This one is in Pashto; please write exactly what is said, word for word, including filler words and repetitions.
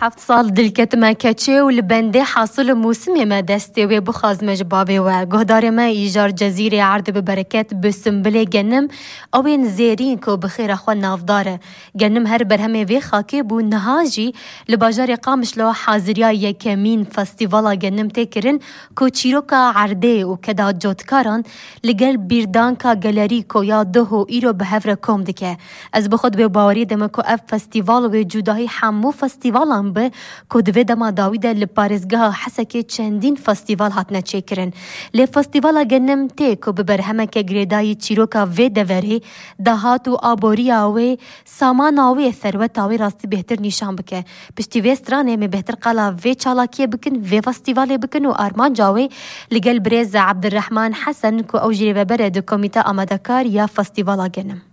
هفت سال دلکتمه کچه و لبنده حاصل موسم ما دسته و بخاز مجبابه و گهدار ما ایجار جزیره عرض ببرکت بسنبله گنم اوین زیرین که بخیر خواه نافداره گنم هر برهمه وی خاکه بو نهاجی لباجار قامش لو حاضریای یکمین فستیوالا گنم تکرن که چیروکا عرده و کدا جوتکاران لگل بیردانکا گلری که یا دهو ایرو به هفر کم دکه از بخود به باوری دمه که اف فستیوال و جودای حمو فستیوالان به که دوی دما داویده لپارزگاه حسکه چندین فستیوال هاتنه چکرن لی فستیوالا گنم تی که ببرهمه که گریدای چیروکا وی دوره دهات و آبوری آوی سامان آوی ثروت آوی راستی بهتر نشان بکه پشتی وی استرانه می بهتر قالا وی چالاکیه بکن وی فستیواله بکن و آرمان جاوی لگل بریز عبدالرحمن حسن که او جریبه بره دو کمیته آمدکار یا فستیوالا گنم